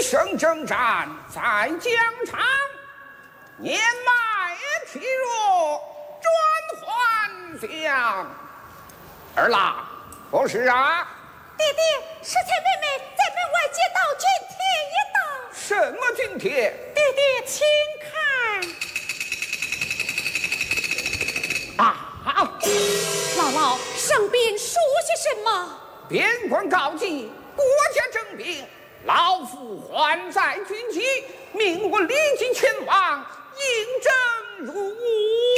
生征战在疆场，年迈体弱转还乡。儿郎，不是啊？ 爹爹，适才妹妹在门外接到军帖一道。 什么军帖？ 爹爹，请看。 啊！ 姥姥，上边书些什么？ 边关告急，国家征兵，老夫还在军机，命我立即前往应征入伍。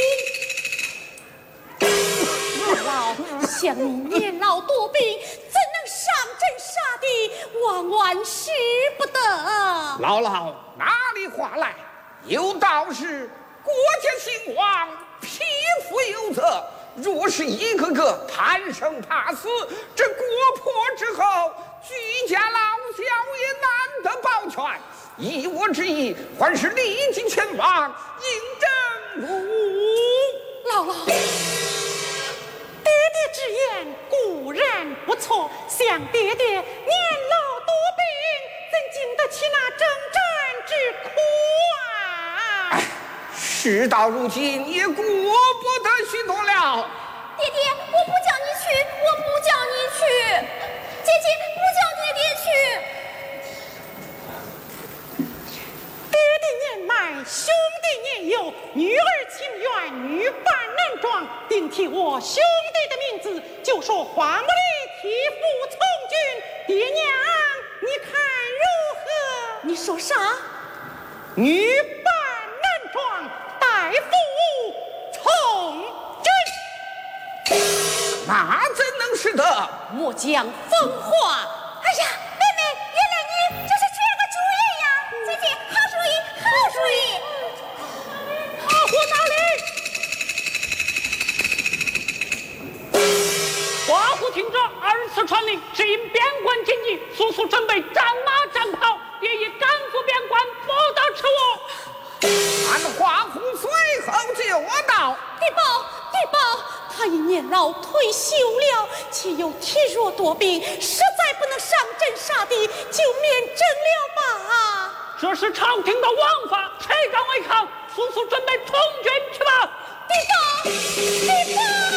姥姥，像你年老多病，怎能上阵杀敌？万万使不得。 姥姥哪里话来？有道是国家兴亡，匹夫有责。若是一个个贪生怕死，这国破之后，居家老小也难得保全。依我之意，还是立即前往应征入伍。 姥姥，爹爹之言固然不错，想爹爹年老多病，怎经得起那征战之苦啊？ 事到如今，也顾不得许多了。 爹爹，我不叫你去，我不叫你去，姐姐不叫爹爹去。 爹爹年迈，兄弟年幼，女儿情愿，女扮男装，顶替我兄弟的名字，就说黄不离替父从军。爹娘，你看如何？ 你说啥？ 女扮男装，代父从军。 那怎能使得？ 莫讲疯话！ 哎呀，妹妹，原来你这是缺个主人呀！姐姐，好主意，好主意！ 好火哪里？ 华府听着，二次传令，只因边关紧急，速速准备战马战炮，也已赶赴边关，不得迟误。 俺华府随后就到。 禀报，禀报！他已年老退休了，且又体弱多病，实在不能上阵杀敌，就免征了吧。 这是朝廷的王法，谁敢违抗？速速准备从军去吧！ 禀报，禀报！